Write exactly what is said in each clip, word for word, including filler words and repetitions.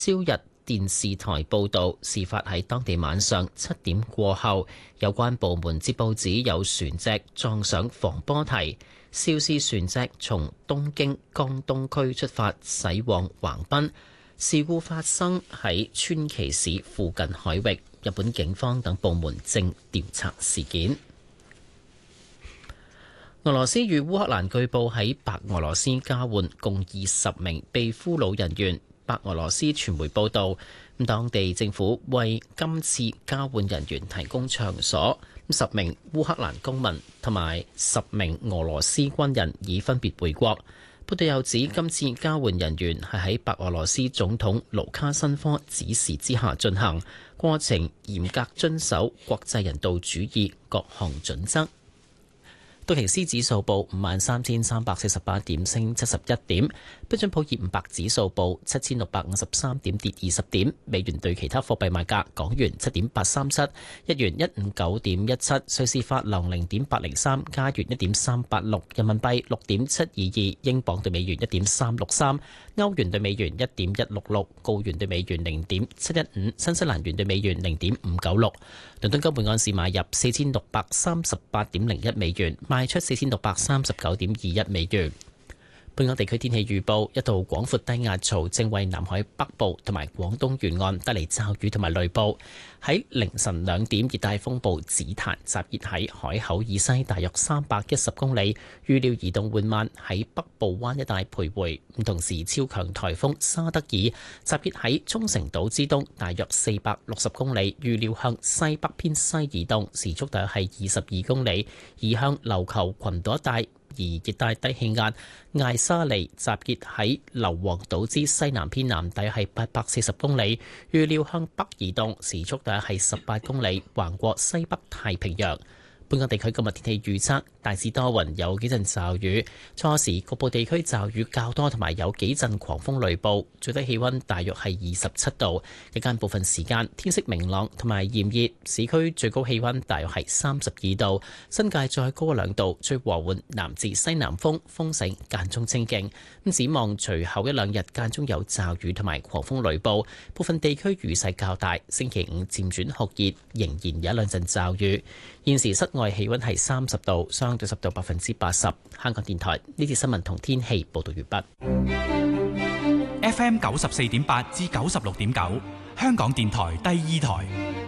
朝日電視台報導，事發喺當地晚上七點過後，有關部門接報指有船隻撞上防波堤，肇事船隻從東京江東區出發駛往橫濱。事故發生喺川崎市附近海域，日本警方等部門正調查事件。俄羅斯與烏克蘭據報喺白俄羅斯交換共二十名被俘虜人員。白俄羅斯傳媒報道，當地政府為今次交換人員提供場所，十名烏克蘭公民同埋十名俄羅斯軍人已分別回國。報道又指，今次交換人員係喺白俄羅斯總統盧卡申科指示之下進行，過程嚴格遵守國際人道主義各項準則。道瓊斯指數報五萬三千三百四十八點，升七十一點。標準普爾五百指數報七千六百五十三點，跌二十點。美元對其他貨幣賣價：港元七點八三七，日元一五九點一七，瑞士法郎零點八零三，加元一點三八六，人民幣六點七二二，英鎊對美元一點三六三，歐元對美元一點一六六，澳元對美元零點七一五，新西蘭元對美元零點五九六。倫敦金每盎司買入四千六百三十八點零一美元，賣出四千六百三十九點二一美元。本港地區天氣預報：一道廣闊低壓槽正為南海北部同埋廣東沿岸帶嚟驟雨同埋雷暴。喺凌晨兩點，熱帶風暴紫檀集結喺海口以西大約三百一十公里，預料移動緩慢喺北部灣一帶徘徊。同時，超強颱風沙德爾集結喺沖繩島之東大約四百六十公里，預料向西北偏西移動，時速大約係二十二公里，移向琉球群島一帶。而熱帶低氣壓艾沙尼集結喺硫磺島之西南偏南，大約係八百四十公里，預料向北移動，時速大約係十八公里，橫過西北太平洋。本港地區今日天氣預測，大致多雲，有幾陣驟雨，初時局部地區驟雨較多，同埋有幾陣狂風雷暴，最低氣溫大約係二十七度。日間部分時間天色明朗同埋炎熱，市區最高氣溫大約係三十二度，新界再高兩度，吹和緩南至西南風，風勢間中清勁。咁展望隨後一兩日間中有驟雨同埋狂風雷暴，部分地區雨勢較大。星期五漸轉酷熱，仍然有一兩陣驟雨。現時室外氣溫係三十度，相對濕度百分之八十。香港電台呢節新聞同天氣報道完畢。 F M 九十四點八至九十六點九，香港電台第二台。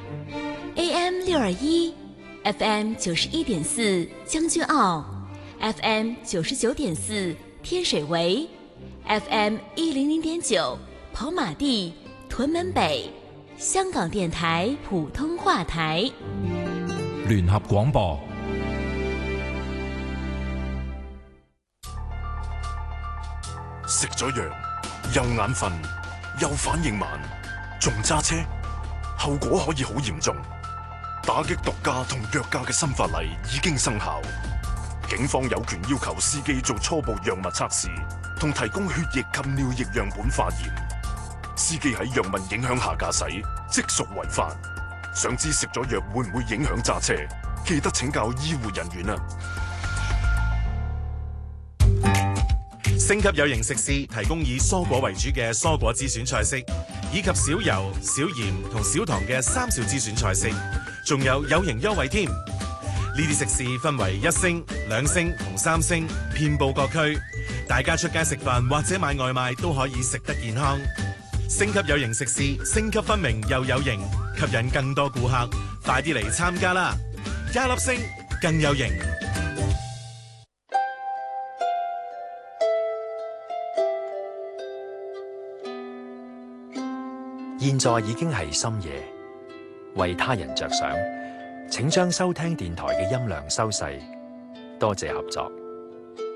A M 六二一，F M 九十一點四將軍澳 ，F M 九十九點四天水圍 ，F M 一零零點九跑馬地屯門北，香港電台普通話台。 聯合廣播。 食咗藥又眼瞓又反應慢，仲揸車，後果可以好嚴重。打擊毒駕同藥駕嘅新法例已經生效，警方有權要求司機做初步藥物測試，同提供血液及尿液樣本化驗。司機喺藥物影響下駕駛，即屬違法。想知食咗藥會唔會影響揸車？記得請教醫護人員啊！ 星級有型食肆提供以蔬果為主嘅蔬果之選菜式，以及少油、少鹽同少糖嘅三少之選菜式，仲有有型優惠添。呢啲食肆分為一星、兩星同三星，遍佈各區。大家出街食飯或者買外賣都可以食得健康。星級有型食肆，星級分明又有型，吸引更多顧客，快啲嚟參加啦！一粒星更有型。 現在已經係深夜，為他人着想，請將收聽電台嘅音量收細，多謝合作。